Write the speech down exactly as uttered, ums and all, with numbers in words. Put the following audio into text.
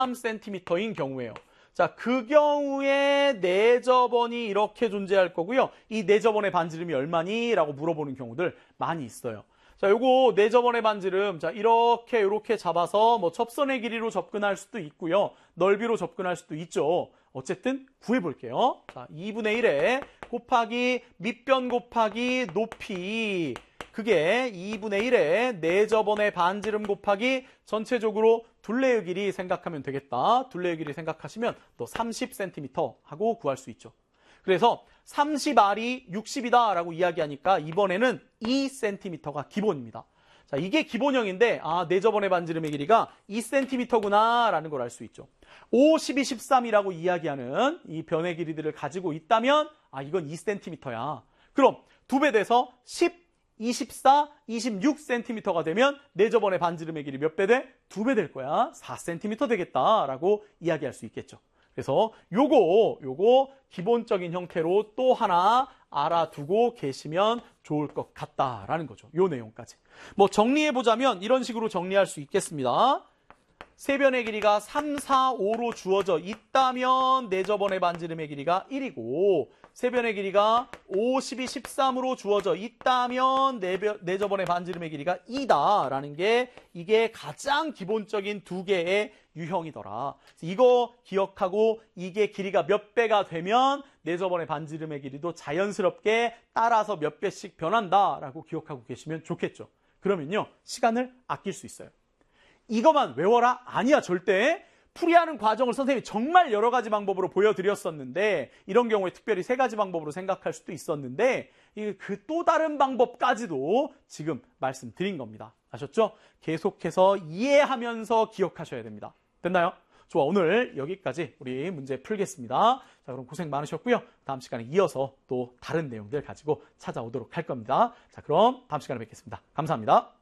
삼 센티미터인 경우에요. 자, 그 경우에 내저번이 이렇게 존재할 거고요. 이 내저번의 반지름이 얼마니? 라고 물어보는 경우들 많이 있어요. 자, 요거 내저번의 반지름, 자, 이렇게 이렇게 잡아서 뭐 접선의 길이로 접근할 수도 있고요. 넓이로 접근할 수도 있죠. 어쨌든 구해볼게요. 자, 이분의 일에 곱하기 밑변 곱하기 높이, 그게 이분의 일에 내저번의 반지름 곱하기 전체적으로 둘레의 길이 생각하면 되겠다. 둘레의 길이 생각하시면 또 삼십 센티미터 하고 구할 수 있죠. 그래서 삼십 알이 육십이다 라고 이야기하니까 이번에는 이 센티미터가 기본입니다. 자, 이게 기본형인데, 아, 내저번의 반지름의 길이가 이 센티미터구나 라는 걸 알 수 있죠. 오, 십이, 십삼이라고 이야기하는 이 변의 길이들을 가지고 있다면, 아, 이건 이 센티미터야. 그럼 두 배 돼서 십, 이십사, 이십육 센티미터가 되면 내저번의 반지름의 길이 몇 배 돼? 두 배 될 거야. 사 센티미터 되겠다라고 이야기할 수 있겠죠. 그래서 요거, 요거 기본적인 형태로 또 하나 알아두고 계시면 좋을 것 같다라는 거죠. 요 내용까지. 뭐 정리해보자면 이런 식으로 정리할 수 있겠습니다. 세변의 길이가 삼, 사, 오로 주어져 있다면 내저번의 반지름의 길이가 일이고 세변의 길이가 오, 십이, 십삼으로 주어져 있다면 내변, 내저번의 반지름의 길이가 이다라는 게 이게 가장 기본적인 두 개의 유형이더라. 이거 기억하고 이게 길이가 몇 배가 되면 내저번의 반지름의 길이도 자연스럽게 따라서 몇 배씩 변한다라고 기억하고 계시면 좋겠죠. 그러면요, 시간을 아낄 수 있어요. 이것만 외워라? 아니야, 절대. 풀이하는 과정을 선생님이 정말 여러 가지 방법으로 보여드렸었는데 이런 경우에 특별히 세 가지 방법으로 생각할 수도 있었는데 그 또 다른 방법까지도 지금 말씀드린 겁니다. 아셨죠? 계속해서 이해하면서 기억하셔야 됩니다. 됐나요? 좋아, 오늘 여기까지 우리 문제 풀겠습니다. 자, 그럼 고생 많으셨고요. 다음 시간에 이어서 또 다른 내용들 가지고 찾아오도록 할 겁니다. 자, 그럼 다음 시간에 뵙겠습니다. 감사합니다.